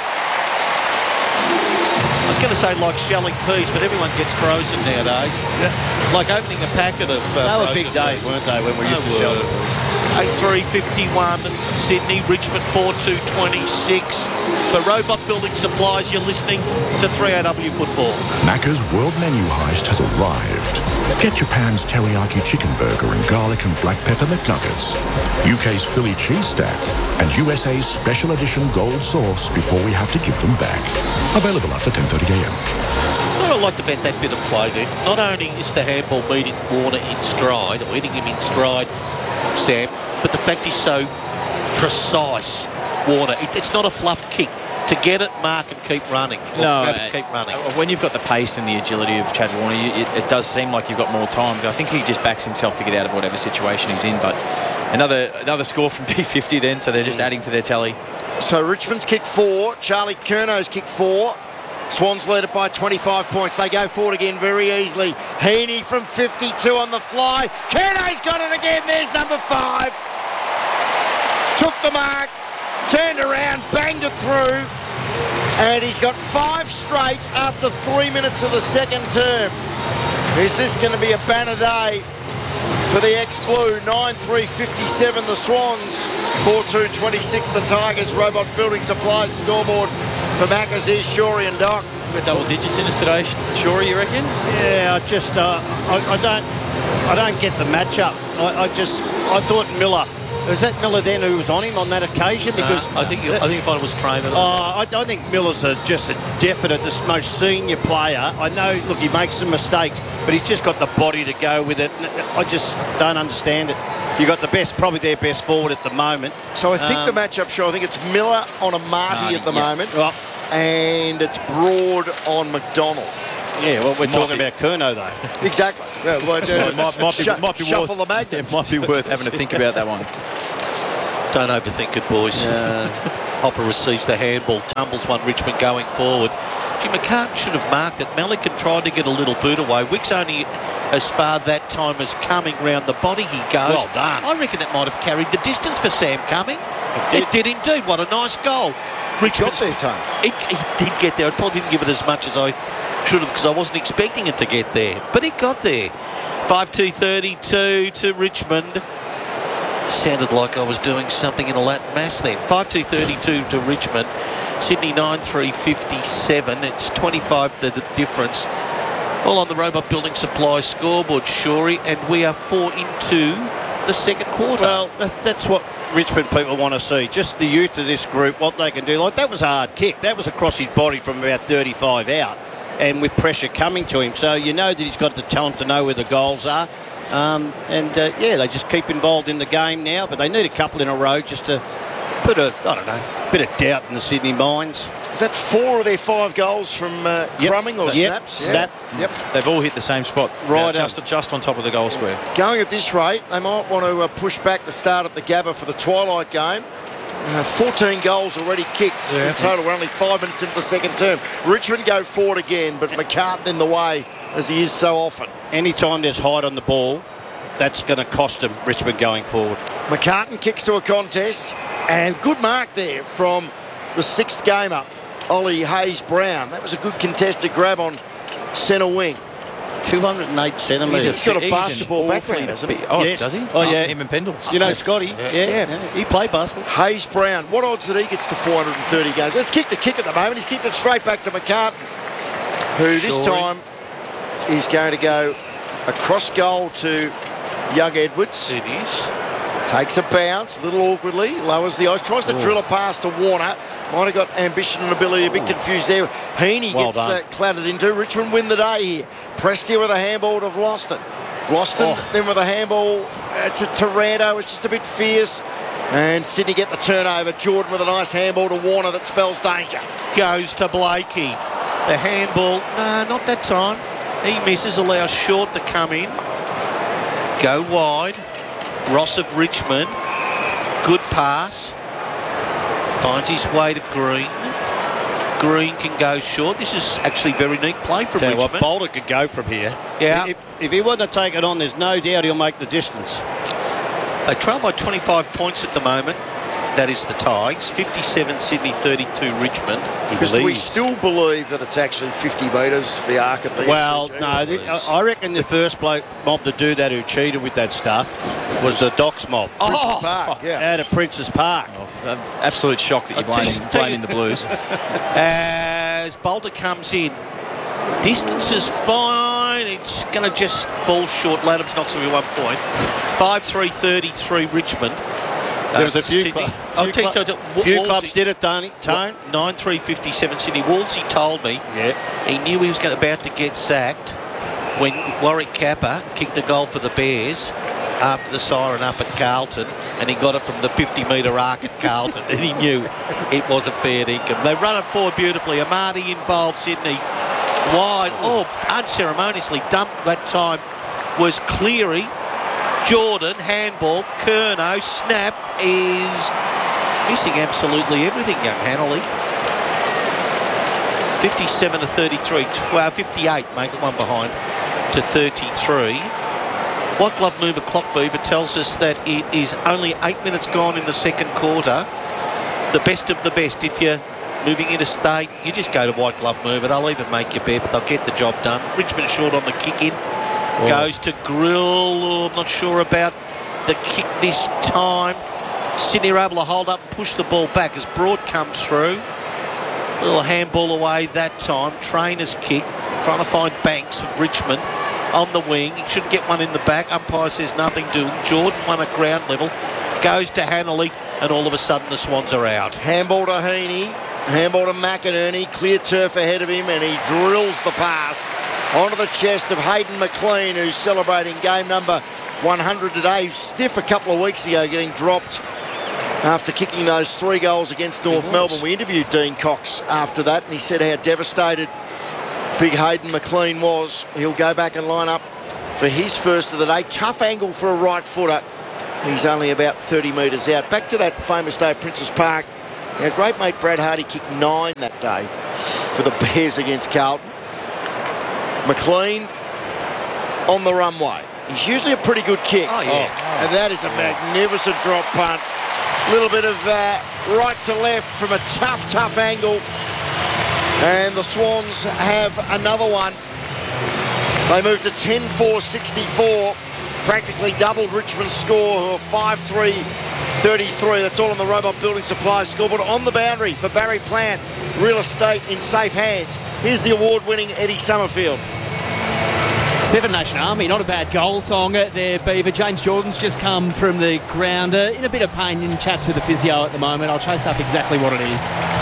I was going to say like shelling peas, but everyone gets frozen nowadays. Like opening a packet of they were big days, weren't they, when we used to shell them? 8-3-51, Sydney, Richmond 4-2-26. For Robot Building Supplies, you're listening to 3AW Football. Macca's World Menu Heist has arrived. Get Japan's teriyaki chicken burger and garlic and black pepper McNuggets, UK's Philly cheese stack, and USA's special edition gold sauce before we have to give them back. Available after 10:30 a.m. I'd like to bet that bit of play there. Not only is the handball beating Warner in stride, or hitting him in stride, Sam, but the fact he's so precise, Warner. It's not a fluffed kick. To get it, mark and keep running. Keep running. When you've got the pace and the agility of Chad Warner, it does seem like you've got more time. But I think he just backs himself to get out of whatever situation he's in. But another score from D50 then, so they're just adding to their tally. So Richmond's kick 4, Charlie Curnow's kick 4. Swans lead it by 25 points. They go forward again very easily. Heaney from 52 on the fly. Curnow's got it again. There's number 5. Took the mark, turned around, banged it through, and he's got 5 straight after 3 minutes of the second term. Is this going to be a banner day for the ex-Blue? 9-3-57 the Swans, 4-2-26 the Tigers. Robot Building Supplies scoreboard for Macca's is Shorey and Doc. We've got double digits in us today, Shorey, you reckon? Yeah, I don't get the matchup. I thought Miller. Was that Miller then who was on him on that occasion? Because I think it was Kramer. I think Miller's just a definite, the most senior player. I know, look, he makes some mistakes, but he's just got the body to go with it. I just don't understand it. You got probably their best forward at the moment. So I think the matchup, I think it's Miller on a Marty at the moment, and it's Broad on McDonald. Yeah, well, we're talking about Curnow, though. Exactly. Yeah, well, might be shuffle worth, the magnets. It might be worth having to think about that one. Don't overthink it, boys. Hopper receives the handball, tumbles one Richmond going forward. Jim McCartan should have marked it. Malikan tried to get a little boot away. Wick's only as far that time as coming round the body he goes. Well done. I reckon it might have carried the distance for Sam Cumming. It did indeed. What a nice goal. Richmond got there, Tony. He did get there. I probably didn't give it as much as I should have because I wasn't expecting it to get there. But it got there. 5-2-32 to Richmond. Sounded like I was doing something in a Latin mass then. 5-2-32 to Richmond. Sydney 9-3-57. It's 25 the difference. All on the Robot Building Supply scoreboard, Shorey, and we are 4 into the second quarter. Well, that's what Richmond people want to see. Just the youth of this group, what they can do. Like, that was a hard kick. That was across his body from about 35 out, and with pressure coming to him. So you know that he's got the talent to know where the goals are. They just keep involved in the game now, but they need a couple in a row just to put bit of doubt in the Sydney minds. Is that 4 of their 5 goals from Crumming or snaps? Snap. Yep. They've all hit the same spot, right? Just on top of the goal square. Going at this rate, they might want to push back the start at the Gabba for the Twilight game. 14 goals already kicked in total. We're only 5 minutes into the second term. Richmond go forward again, but McCartan in the way, as he is so often. Anytime there's height on the ball, that's going to cost them, Richmond going forward. McCartan kicks to a contest, and good mark there from the 6th game up, Ollie Hayes-Brown. That was a good contested grab on centre wing. 208 centimetres. He's got a basketball background, hasn't he? Oh, yes. does he? Oh, yeah. Him and Pendles. You know Scotty? Yeah. He played basketball. Hayes-Brown. What odds that he gets to 430 games? Let's kick the kick at the moment. He's kicked it straight back to McCartan, who this time is going to go across goal to Young Edwards. It is. Takes a bounce, a little awkwardly, lowers the ice, tries to drill a pass to Warner. Might have got ambition and ability, a bit confused there. Heaney gets clattered into. Richmond win the day here. Prestia with a handball to Vlosten. Then with a handball to Taranto. It's just a bit fierce. And Sydney get the turnover. Jordan with a nice handball to Warner that spells danger. Goes to Blakey. The handball, not that time. He misses, allows Short to come in. Go wide. Ross of Richmond. Good pass. Finds his way to Green. Green can go short. This is actually very neat play from Richmond. What, Boulder could go from here. Yeah. If he wouldn't have taken on, there's no doubt he'll make the distance. They trail by 25 points at the moment. That is the Tigers. 57 Sydney, 32 Richmond. Because do we still believe that it's actually 50 metres, the arc at the Well, no, I reckon the first bloke mob to do that who cheated with that stuff was the Docks mob. Park, Out of Princes Park. Absolute shock that you're blaming the Blues. As Boulder comes in, distance is fine. It's going to just fall short. Ladhams knocks him 1 point. 5-3-33 Richmond. There was a few clubs did it, Tone. 9-3-57 Sydney. Wolsey told me he knew he was about to get sacked when Warwick Kappa kicked a goal for the Bears after the siren up at Carlton, and he got it from the 50-metre arc at Carlton, and he knew it wasn't fair income. They run it forward beautifully. Amati involved Sydney. Wide. Unceremoniously dumped that time was Cleary. Jordan, handball, Curnow, snap, is missing absolutely everything, young Hanley. 57-33, 58, make it one behind, to 33. White glove mover, clock mover, tells us that it is only 8 minutes gone in the second quarter. The best of the best. If you're moving interstate, you just go to white glove mover. They'll even make you bet, but they'll get the job done. Richmond short on the kick in. Goes to Grill. I'm not sure about the kick this time. Sydney are able to hold up and push the ball back as Broad comes through. Little handball away that time. Trainer's kick. Trying to find Banks of Richmond on the wing. He should get one in the back. Umpire says nothing to him. Jordan one at ground level. Goes to Hanley, and all of a sudden the Swans are out. Handball to Heaney. Handball to McInerney. Clear turf ahead of him, and he drills the pass onto the chest of Hayden McLean, who's celebrating game number 100 today. Stiff a couple of weeks ago, getting dropped after kicking those 3 goals against North Melbourne. We interviewed Dean Cox after that, and he said how devastated big Hayden McLean was. He'll go back and line up for his first of the day. Tough angle for a right footer. He's only about 30 metres out. Back to that famous day at Princes Park. Our great mate Brad Hardy kicked 9 that day for the Bears against Carlton. McLean on the runway. He's usually a pretty good kick. Oh, yeah. And that is a magnificent drop punt. Little bit of right to left from a tough angle. And the Swans have another one. They move to 10-4-64. Practically doubled Richmond's score, who are 5-3-33. That's all on the Robot Building Supply scoreboard. On the boundary for Barry Plant. Real estate in safe hands. Here's the award-winning Eddie Summerfield. Seven Nation Army, not a bad goal song there, Beaver. James Jordan's just come from the ground in a bit of pain, in chats with the physio at the moment. I'll chase up exactly what it is.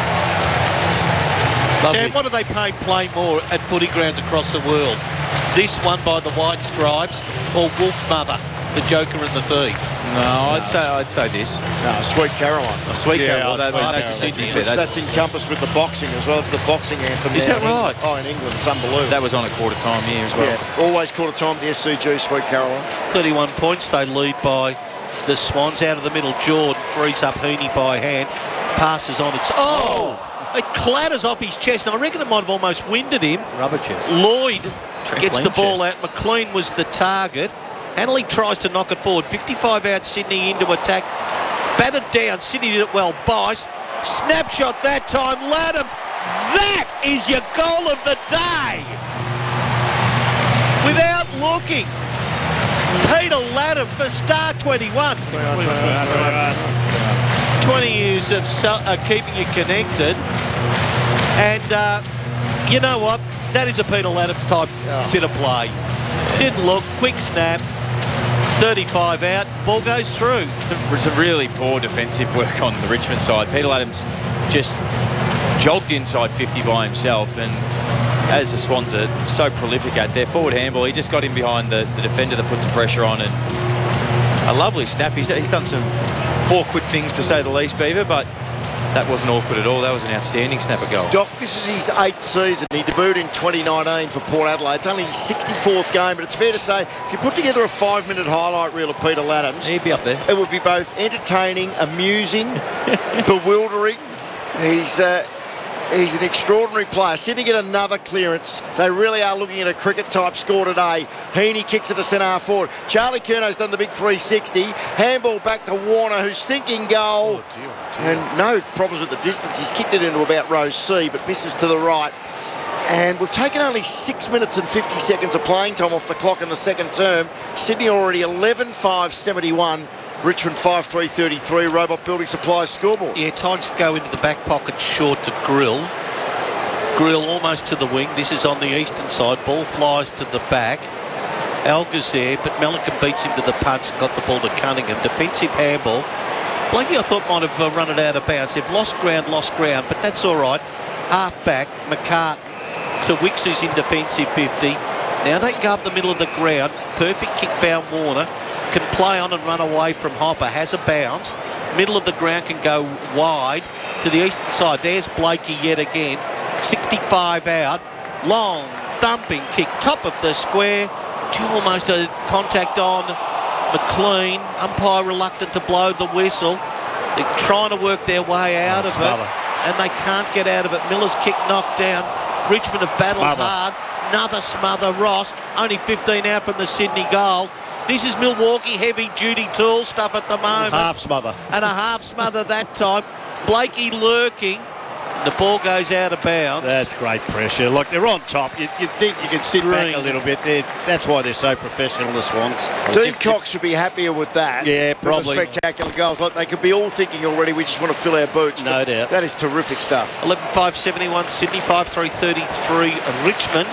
Sam, what do they pay play more at footy grounds across the world? This one by the White Stripes or Wolf Mother, the Joker and the Thief? No, I'd say this. No, Sweet Caroline. Sweet Caroline. That's encompassed with the boxing as well. It's the boxing anthem. Is that right? Oh, in England, it's unbelievable. That was on a quarter time here as well. Yeah, always quarter time the SCG, Sweet Caroline. 31 points they lead by the Swans. Out of the middle, Jordan frees up Heaney by hand. Passes on. It clatters off his chest, and I reckon it might have almost winded him. Rubber chest. Lloyd gets the ball chest. out. McLean was the target. Hanley tries to knock it forward. 55 out, Sydney into attack. Battered down. Sydney did it well. Bice. Snapshot that time. Laddams. That is your goal of the day. Without looking. Peter Laddam for star 21. 20 years of keeping you connected. And you know what? That is a Peter Laddams type bit of play. Didn't look. Quick snap. 35 out. Ball goes through. Some really poor defensive work on the Richmond side. Peter Laddams just jogged inside 50 by himself, and as the Swans are so prolific at their forward handball, he just got in behind the defender that put some pressure on, and a lovely snap. He's done some awkward things, to say the least, Beaver, but that wasn't awkward at all. That was an outstanding snapper goal. Doc, this is his 8th season. He debuted in 2019 for Port Adelaide. It's only his 64th game, but it's fair to say, if you put together a 5-minute highlight reel of Peter Laddams, he'd be up there. It would be both entertaining, amusing, bewildering. He's an extraordinary player. Sydney get another clearance. They really are looking at a cricket-type score today. Heaney kicks it to centre half forward. Charlie Curnow's done the big 360. Handball back to Warner, who's thinking goal. Oh, dear. And no problems with the distance. He's kicked it into about row C, but misses to the right. And we've taken only 6 minutes and 50 seconds of playing time off the clock in the second term. Sydney already 11-5-71. Richmond 5-3-33, Robot Building Supplies scoreboard. Yeah, Tigers go into the back pocket short to Grill. Grill almost to the wing. This is on the eastern side. Ball flies to the back. Alga's there, but Melican beats him to the punch and got the ball to Cunningham. Defensive handball. Blakey, I thought, might have run it out of bounds. They've lost ground, but that's all right. Half back, McCartan to Wicks, who's in defensive 50. Now they can go up the middle of the ground. Perfect kick found Warner. Can play on and run away from Hopper. Has a bounce. Middle of the ground can go wide to the eastern side. There's Blakey yet again. 65 out. Long thumping kick. Top of the square. Almost a contact on McLean. Umpire reluctant to blow the whistle. They're trying to work their way out of it. And they can't get out of it. Miller's kick knocked down. Richmond have battled hard. Another smother. Ross. Only 15 out from the Sydney goal. This is Milwaukee heavy-duty tool stuff at the moment. Half smother. And a half smother that time. Blakey lurking. The ball goes out of bounds. That's great pressure. Look, they're on top. You think you can sit back a little bit. That's why they're so professional, the Swans. Dean Cox should be happier with that. Yeah, probably. With the spectacular goals. Like, they could be all thinking already, we just want to fill our boots. No doubt. That is terrific stuff. 11-5-71 Sydney, 5-3-33 Richmond.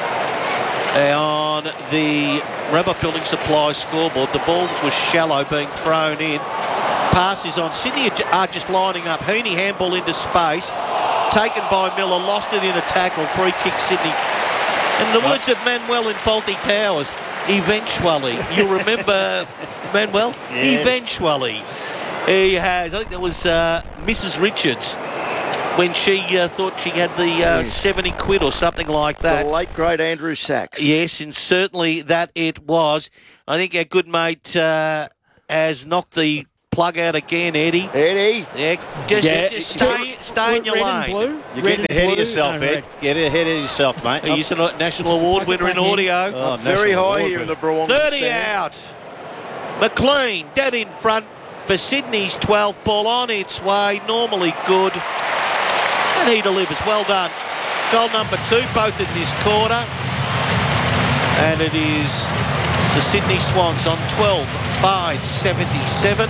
On the Robot Building Supply scoreboard, the ball was shallow being thrown in. Pass is on. Sydney are just lining up. Heaney handball into space. Taken by Miller. Lost it in a tackle. Free kick Sydney. In the words of Manuel in Faulty Towers, eventually. You remember Manuel? Yes. Eventually. He has. I think that was Mrs. Richards. when she thought she had the 70 quid or something like that. The late, great Andrew Sachs. Yes, and certainly that it was. I think our good mate has knocked the plug out again, Eddie. Yeah, just stay in your lane. You're getting ahead of yourself, Ed. Get ahead of yourself, mate. He's a national award winner in audio. Oh, very high here in the Brewong. 30 out. McLean, dead in front for Sydney's 12th ball on its way. Normally good. And he delivers. Well done. Goal number 2, both in this quarter. And it is the Sydney Swans on 12-5-77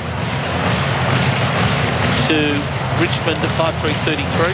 to Richmond at 5-3-33.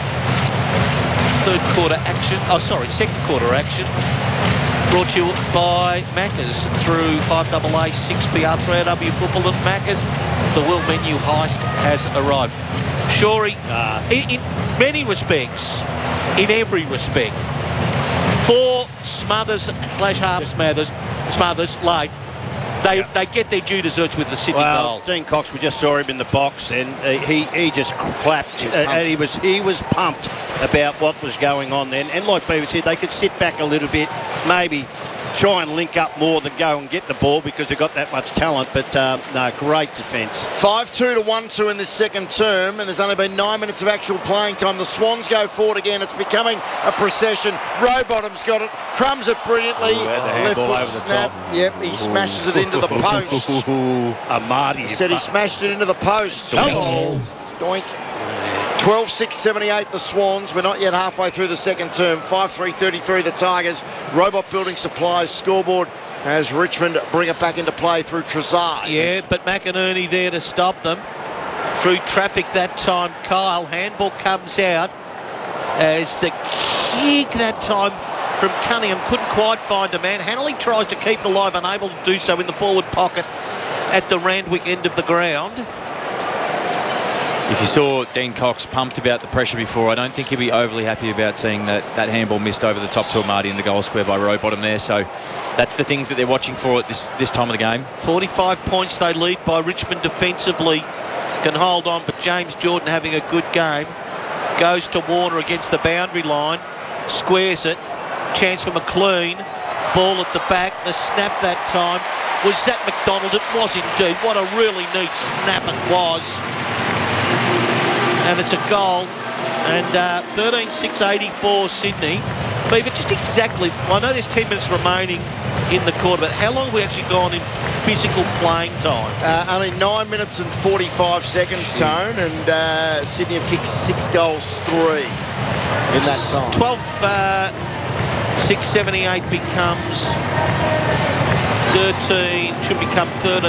Second quarter action. Brought to you by Macca's through 5AA 6BR 3AW football at Macca's. The world menu heist has arrived. Shorey, in many respects, in every respect, 4 Smothers/half Smothers late. They get their due deserts with the Sydney goal. Dean Cox, we just saw him in the box, and he just clapped, and he was pumped about what was going on then. And like Beaver said, they could sit back a little bit, maybe try and link up more than go and get the ball because they've got that much talent. But no, great defence. 5-2 to 1-2 in this second term, and there's only been 9 minutes of actual playing time. The Swans go forward again. It's becoming a procession. Rowbottom's got it, crumbs it brilliantly. Left foot snap. Yep, he smashes it into the post. Amadi said he smashed it into the post. Doink. 12-6-78 the Swans. We're not yet halfway through the second term. 5-3-33 the Tigers. Robot Building Supplies scoreboard as Richmond bring it back into play through Trezard. Yeah, but McInerney there to stop them. Through traffic that time, Kyle. Handball comes out as the kick that time from Cunningham. Couldn't quite find a man. Hanley tries to keep it alive, unable to do so in the forward pocket at the Randwick end of the ground. If you saw Dean Cox pumped about the pressure before, I don't think he'll be overly happy about seeing that handball missed over the top to Amadi in the goal square by Rowbottom there. So that's the things that they're watching for at this time of the game. 45 points they lead by Richmond defensively. Can hold on, but James Jordan having a good game. Goes to Warner against the boundary line. Squares it. Chance for McLean. Ball at the back. The snap that time. Was that McDonald? It was indeed. What a really neat snap it was. And it's a goal. And 13-6-84 Sydney. Beaver, just exactly, I know there's 10 minutes remaining in the quarter, but how long have we actually gone in physical playing time? Only 9 minutes and 45 seconds, Tone, and Sydney have kicked 6 goals, 3 in that time. 12-6-78 becomes 13, should become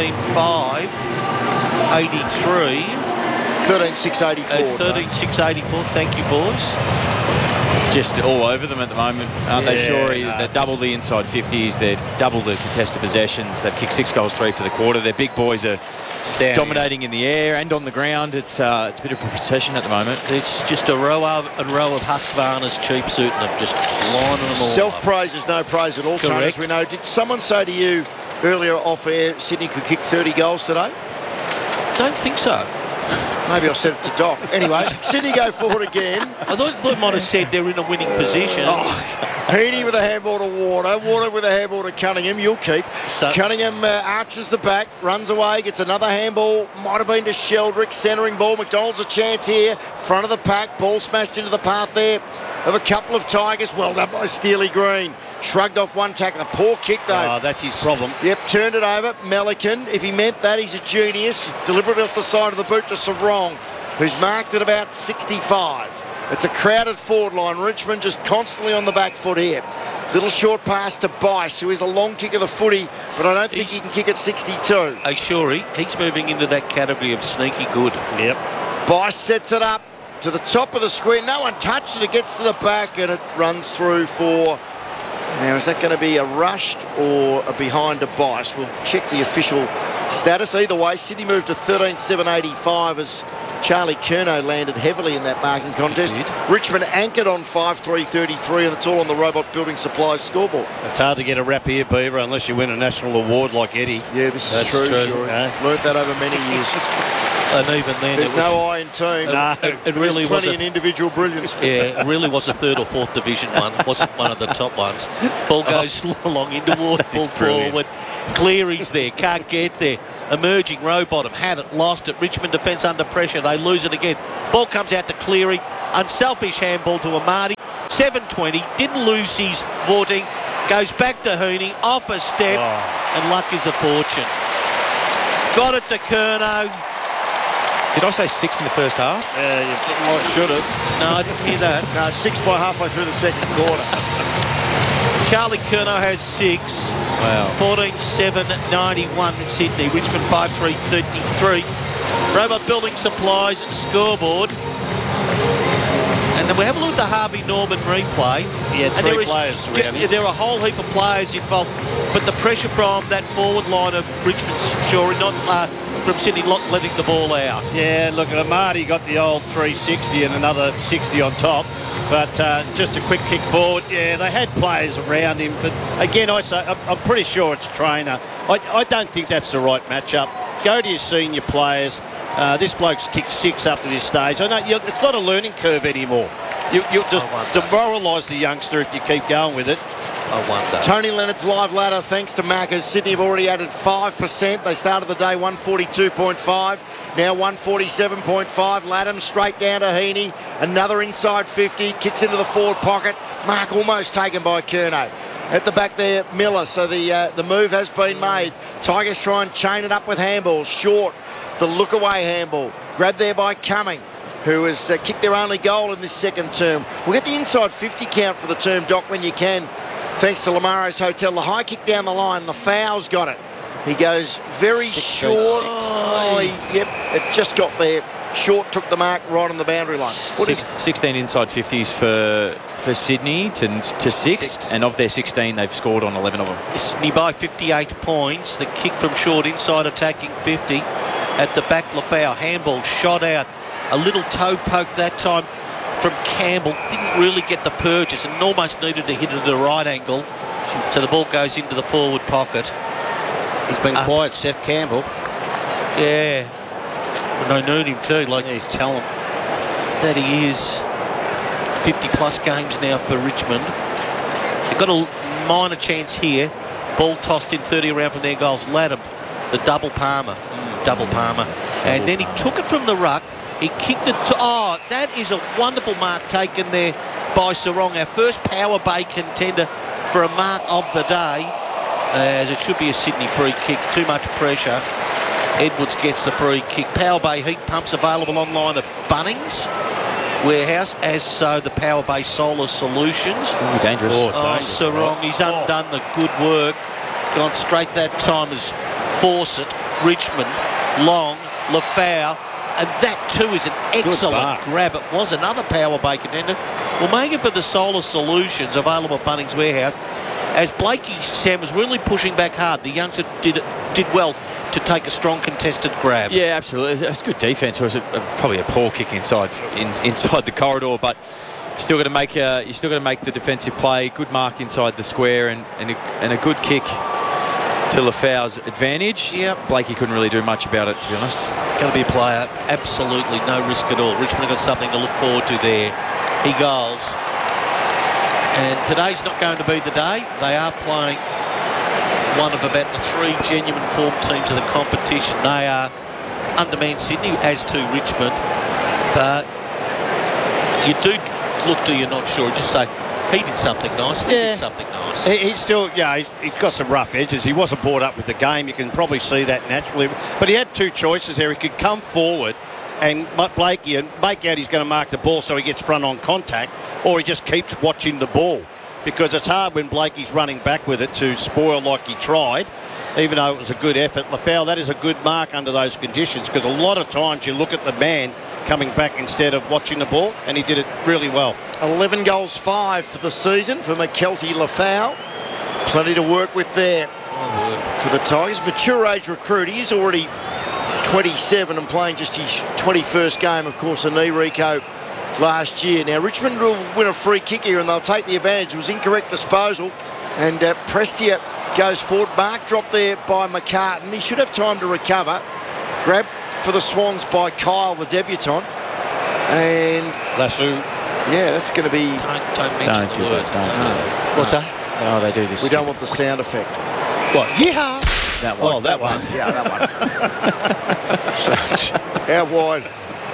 13-5-83. 13-6-84. 13-6-84. Thank you, boys. Just all over them at the moment, aren't they, Shorey? They double the inside 50s. They're double the contested possessions. They've kicked 6 goals, 3 for the quarter. Their big boys are dominating in the air and on the ground. It's a bit of a procession at the moment. It's just a row of Husqvarna's cheap suit, and I'm just lining them all. Self-praise is no praise at all, Tony, as we know. Did someone say to you earlier off air Sydney could kick 30 goals today? Don't think so. Maybe I said it to Doc. Anyway, Sydney go forward again. I thought they might have said they're in a winning position. Heaney with a handball to Warner. Warner with a handball to Cunningham. You'll keep. Cunningham arches the back, runs away, gets another handball. Might have been to Sheldrick. Centering ball. McDonald's a chance here. Front of the pack. Ball smashed into the path there of a couple of Tigers. Well done by Steely Green. Shrugged off one tackle. A poor kick, though. Oh, that's his problem. Yep, turned it over. Melican, if he meant that, he's a genius. Delivered it off the side of the boot to Sarong, who's marked at about 65. It's a crowded forward line. Richmond just constantly on the back foot here. Little short pass to Bice, who is a long kick of the footy, but I don't think he can kick at 62. Hey, Shorey, he's moving into that category of sneaky good. Yep. Bice sets it up to the top of the square. No one touched it. It gets to the back and it runs through for... Now, is that going to be a rushed or a behind a Bice? We'll check the official status. Either way, Sydney moved to 13-7-85 as Charlie Curnow landed heavily in that marking contest. Richmond anchored on 5-3-33, and it's all on the Robot Building Supplies scoreboard. It's hard to get a rap here, Beaver, unless you win a national award like Eddie. Yeah, this is true. Sure. Learned that over many years. And even then, there's no I in team. It really was plenty in individual brilliance. Yeah, it really was a third or fourth division one. It wasn't one of the top ones. Ball goes long into Waterfall forward. Cleary's there, can't get there. Emerging row bottom, had it, lost it. Richmond defence under pressure, they lose it again. Ball comes out to Cleary. Unselfish handball to Amati. 7:20, didn't lose his footing. Goes back to Hooney, off a step, and luck is a fortune. Got it to Curnow. Did I say 6 in the first half? Yeah, you should have. No, I didn't hear that. No, 6 by halfway through the second quarter. Charlie Curnow has 6. Wow. 14-7-91 in Sydney. Richmond 5-3-33. Robot Building Supplies scoreboard. And then we have a look at the Harvey Norman replay. Yeah, and three players around him. there are a whole heap of players involved, but the pressure from that forward line of Richmond's Shorey, not from Sydney, not letting the ball out. Yeah, look, Amati got the old 360 and another 60 on top. But just a quick kick forward. Yeah, they had players around him. But again, I'm pretty sure it's trainer. I don't think that's the right matchup. Go to your senior players. This bloke's kicked 6 up to this stage. I know it's not a learning curve anymore. You'll just demoralise the youngster if you keep going with it. I wonder. Tony Leonard's live ladder, thanks to Maccas. Sydney have already added 5%. They started the day 142.5, now 147.5. Latham straight down to Heaney. Another inside 50, kicks into the forward pocket. Mark almost taken by Curnow. At the back there, Miller. So the move has been made. Tigers try and chain it up with handballs. Short, the look away handball. Grabbed there by Cumming, who has kicked their only goal in this second term. We'll get the inside 50 count for the term, Doc, when you can. Thanks to Lamaro's Hotel. The high kick down the line. The foul's got it. He goes very short. Yep, it just got there. Short took the mark right on the boundary line. 16 inside 50s for Sydney to 6, and of their 16, they've scored on 11 of them. Sydney by 58 points. The kick from short inside attacking 50. At the back, Lafau. Handball shot out. A little toe poke that time from Campbell. Didn't really get the purges and almost needed to hit it at a right angle. So the ball goes into the forward pocket. He's been quiet, Seth Campbell. Yeah. And they need him too. Like he's telling that he is. 50-plus games now for Richmond. They've got a minor chance here. Ball tossed in 30 around from their goals. Latham, the double Palmer. And then he took it from the ruck. He kicked it to... Oh, that is a wonderful mark taken there by Sarong. Our first Power Bay contender for a mark of the day. As it should be a Sydney free kick. Too much pressure. Edwards gets the free kick. Power Bay heat pumps available online at Bunnings Warehouse, as so the Power Bay Solar Solutions. Ooh, dangerous. Sarong, he's undone the good work. Gone straight that time as Fawcett, Richmond, Long, Lafau, and that too is an excellent grab. It was another Power Bay contender. We'll make it for the Solar Solutions available at Bunnings Warehouse. As Blakey, Sam, was really pushing back hard. The youngster did well to take a strong contested grab. Yeah, absolutely. It's good defence. It was probably a poor kick inside the corridor, but you still got to make the defensive play. Good mark inside the square, and a good kick to Lafau's advantage. Yep. Blakey couldn't really do much about it, to be honest. Going to be a player. Absolutely no risk at all. Richmond have got something to look forward to there. He goals. And today's not going to be the day. They are playing one of about the 3 genuine form teams of the competition. They are undermanned Sydney, as to Richmond. But you do look to, you're not sure. Just say, he did something nice. He did something nice. He's still, he's got some rough edges. He wasn't brought up with the game. You can probably see that naturally. But he had 2 choices there. He could come forward and Blakey and make out he's going to mark the ball so he gets front on contact, or he just keeps watching the ball, because it's hard when Blakey's running back with it to spoil like he tried, even though it was a good effort. Lafau, that is a good mark under those conditions, because a lot of times you look at the man coming back instead of watching the ball, and he did it really well. 11 goals, 5 for the season for McKelty Lafau. Plenty to work with there for the Tigers. Mature age recruit. He's already 27 and playing just his 21st game, of course, a knee reco last year. Now, Richmond will win a free kick here and they'll take the advantage. It was incorrect disposal, and Prestia goes forward. Mark dropped there by McCartan. He should have time to recover. Grab for the Swans by Kyle, the debutant. And Lasso. yeah, that's going to be... Don't mention the word. What's that? No, they do this. We don't want the sound effect. What? Yeehaw! That one. Oh, that one. Yeah, that one. Out wide.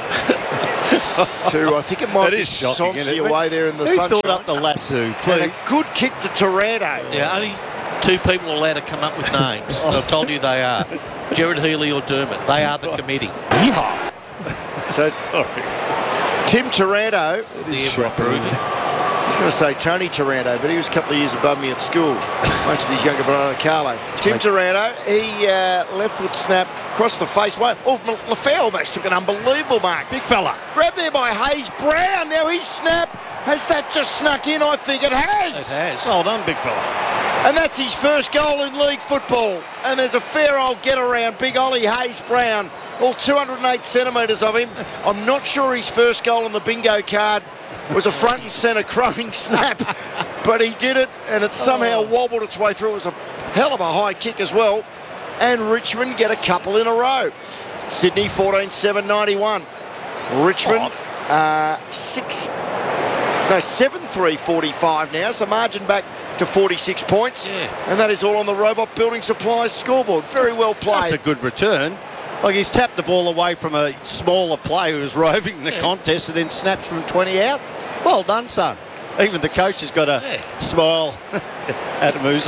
To, I think it might That be is shocking, isn't Sonsi it? away there in the Who sunshine. thought up the lasso, And please? a good kick to Taranto. Yeah, only two people are allowed to come up with names. I've told you they are. Jared Healy or Dermot. They are the committee. So Sorry. Tim Taranto, The ever improving. I was going to say Tony Taranto, but he was a couple of years above me at school, much of his younger brother Carlo. Tim Taranto, he left foot snap, across the face. Oh, Lafayette almost took an unbelievable mark. Big fella. Grabbed there by Hayes Brown. Now his snap, has that just snuck in? I think it has. It has. Well done, big fella. And that's his first goal in league football. And there's a fair old get around. Big Ollie Hayes Brown, all 208 centimetres of him. I'm not sure his first goal on the bingo card was a front and centre crowing snap, but he did it, and it somehow wobbled its way through. It was a hell of a high kick as well. And Richmond get a couple in a row. Sydney 14-7-91. Richmond 7-3-45 now, so margin back to 46 points. Yeah. And that is all on the Robot Building Supplies scoreboard. Very well played. That's a good return. Like, he's tapped the ball away from a smaller player who was roving in the contest and then snaps from 20 out. Well done, son. Even the coach has got a smile at Muse.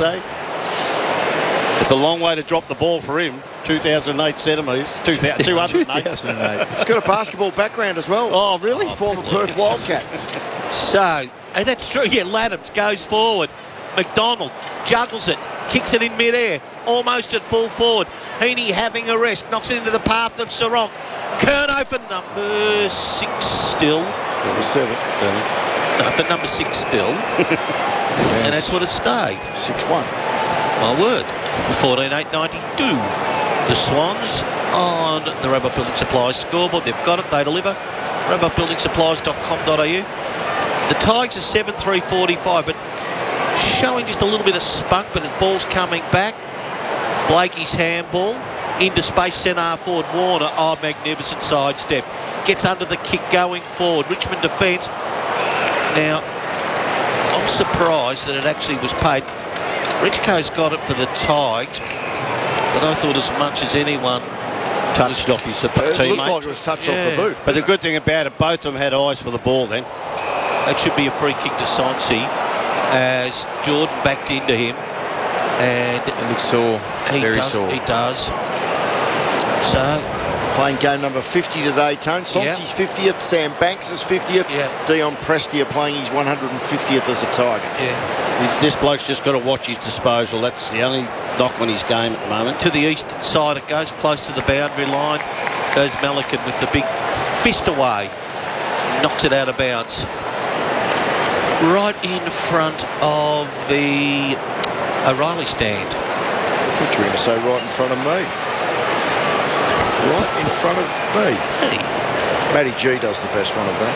It's a long way to drop the ball for him. 2008 centimetres. 208. He's got a basketball background as well. Oh, really? Former Perth Wildcat. So, and that's true. Yeah, Laddams goes forward. McDonald juggles it, kicks it in midair, almost at full forward. Heaney having a rest, knocks it into the path of Sarong. Curnow for number 6 still. 7. No, for number 6 still. And that's what it stayed. 6-1. My word. 14-8-92. The Swans on the Robot Building Supplies scoreboard. They've got it, they deliver. robotbuildingsupplies.com.au. The Tigers are 7-3-45, but showing just a little bit of spunk, but the ball's coming back. Blakey's handball into space, centre forward Warner. Oh, magnificent sidestep. Gets under the kick going forward. Richmond defence. Now, I'm surprised that it actually was paid. Richco's got it for the Tigers, but I thought as much as anyone Touched off his teammate. It looked like it was touched off the boot. But the good thing about it, both of them had eyes for the ball then. That should be a free kick to Sonsi as Jordan backed into him. And it looks sore, very sore. He does. So, playing game number 50 today, Tone. Sonsi's 50th, Sam Banks' 50th. Dion Prestia playing his 150th as a Tiger. This bloke's just got to watch his disposal. That's the only knock on his game at the moment. To the eastern side it goes, close to the boundary line. Goes Melican with the big fist away. Knocks it out of bounds. Right in front of the O'Reilly stand. I thought you were going to say right in front of me. Right in front of me. Hey. Matty G does the best one of that.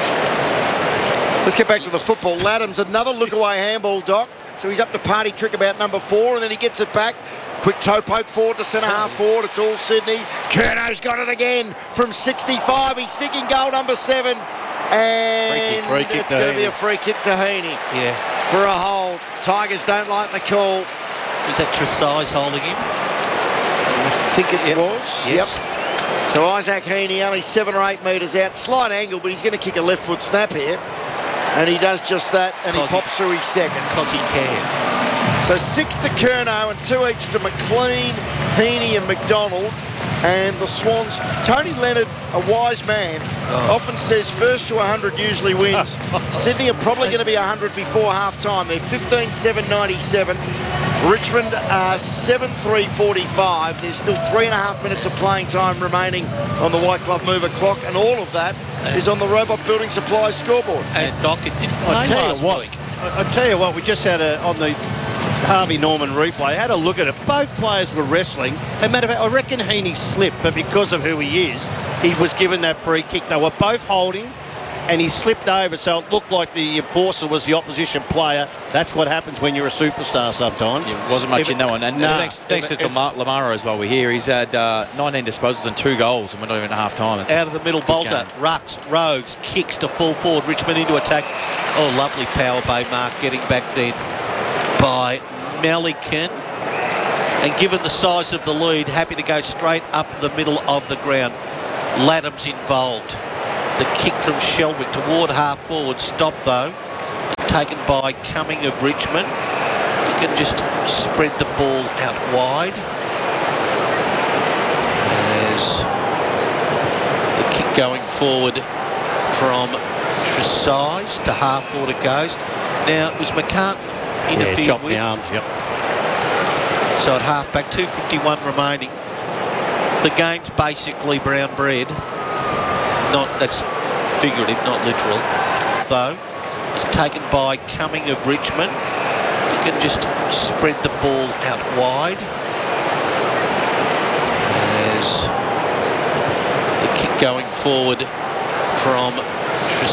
Let's get back to the football. Laddams, another look-away handball, Doc. So he's up to party trick about number 4, and then he gets it back. Quick toe poke forward to centre half forward. It's all Sydney. Curnow's got it again from 65. He's sticking goal number 7. And free kick it's going to be a free kick to Heaney. Yeah. For a hold. Tigers don't like the call. Was that Tresize holding him? I think it was. Yes. Yep. So Isaac Heaney only 7 or 8 metres out. Slight angle, but he's going to kick a left foot snap here. And he does just that, and he pops through his second. Because he can. So 6 to Curnow and 2 each to McLean, Heaney and McDonald. And the Swans, Tony Leonard, a wise man, often says first to 100 usually wins. Sydney are probably going to be 100 before half-time. They're 15-7-97. Richmond are 7-3-45. There's still 3.5 minutes of playing time remaining on the White Glove Mover clock, and all of that is on the Robot Building Supplies scoreboard. And Doc, it didn't play last week. I tell you what, we just had on the Harvey Norman replay, had a look at it. Both players were wrestling. As a matter of fact, I reckon Heaney slipped, but because of who he is, he was given that free kick. They were both holding. and he slipped over, so it looked like the enforcer was the opposition player. That's what happens when you're a superstar sometimes. Wasn't much in that one. And thanks to Lamara as well. We hear he's had 19 disposals and 2 goals, and we're not even at half time. Out of the middle, Bolter, Rux, Roves, kicks to full forward. Richmond into attack. Oh, lovely power by Mark, getting back then by Melican. And given the size of the lead, happy to go straight up the middle of the ground. Laddam's involved. The kick from Shelwick toward half forward, stopped though. It's taken by Cumming of Richmond. You can just spread the ball out wide. There's the kick going forward from Tresize to half forward it goes. Now it was McCartan interfered with. The arms, yep. So at half back, 2:51 remaining. The game's basically brown bread. That's figurative, not literal. Though, it's taken by Cumming of Richmond. You can just spread the ball out wide. There's the kick going forward from